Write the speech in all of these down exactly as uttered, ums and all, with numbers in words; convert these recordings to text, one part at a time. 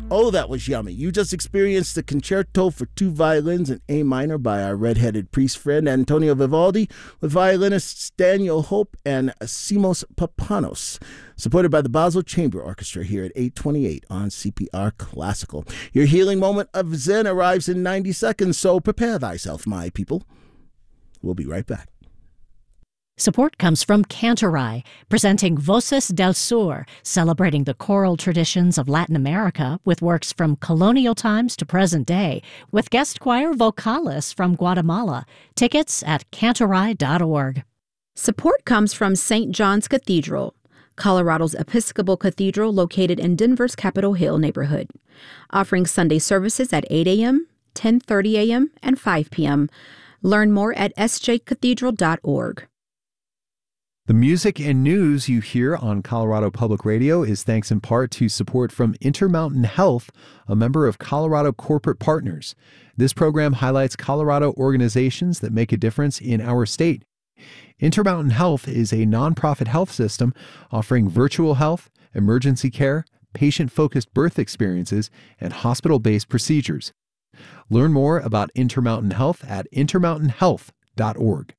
Oh, that was yummy. You just experienced the concerto for two violins in A minor by our red-headed priest friend Antonio Vivaldi with violinists Daniel Hope and Simos Papanos, supported by the Basel Chamber Orchestra here at eight twenty-eight on C P R Classical. Your healing moment of Zen arrives in ninety seconds, so prepare thyself, my people. We'll be right back. Support comes from Cantorai, presenting Voces del Sur, celebrating the choral traditions of Latin America with works from colonial times to present day, with guest choir Vocalis from Guatemala. Tickets at cantorai dot org. Support comes from Saint John's Cathedral, Colorado's Episcopal Cathedral located in Denver's Capitol Hill neighborhood, offering Sunday services at eight a.m., ten thirty a.m., and five p.m. Learn more at s j cathedral dot org. The music and news you hear on Colorado Public Radio is thanks in part to support from Intermountain Health, a member of Colorado Corporate Partners. This program highlights Colorado organizations that make a difference in our state. Intermountain Health is a nonprofit health system offering virtual health, emergency care, patient-focused birth experiences, and hospital-based procedures. Learn more about Intermountain Health at intermountain health dot org.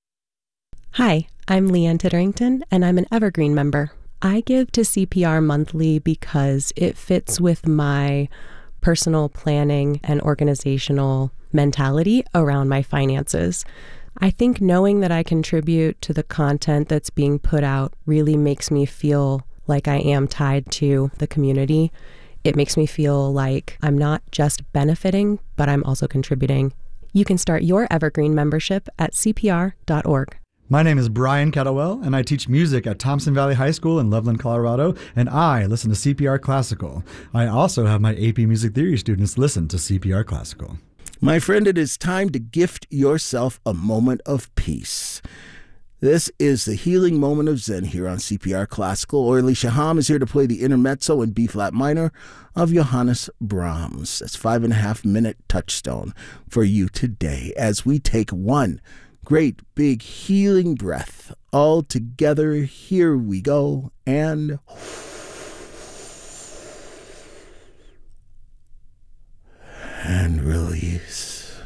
Hi, I'm Leanne Titterington, and I'm an Evergreen member. I give to C P R monthly because it fits with my personal planning and organizational mentality around my finances. I think knowing that I contribute to the content that's being put out really makes me feel like I am tied to the community. It makes me feel like I'm not just benefiting, but I'm also contributing. You can start your Evergreen membership at c p r dot org. My name is Brian Kettlewell, and I teach music at Thompson Valley High School in Loveland, Colorado, and I listen to C P R Classical. I also have my A P Music Theory students listen to C P R Classical. My friend, it is time to gift yourself a moment of peace. This is the healing moment of Zen here on C P R Classical. Orly Shaham is here to play the intermezzo in B-flat minor of Johannes Brahms. That's five and a half minute touchstone for you today as we take one great big healing breath. All together, here we go, and and release.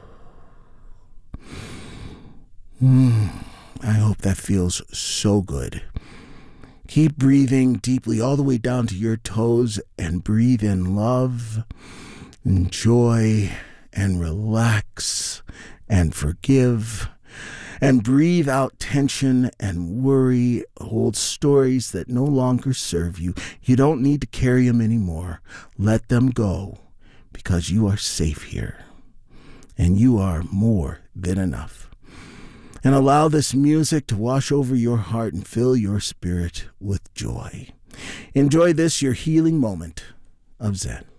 Mm, I hope that feels so good. Keep breathing deeply all the way down to your toes and breathe in love, and joy, and relax, and forgive. And breathe out tension and worry, old stories that no longer serve you. You don't need to carry them anymore. Let them go, because you are safe here. And you are more than enough. And allow this music to wash over your heart and fill your spirit with joy. Enjoy this, your healing moment of Zen.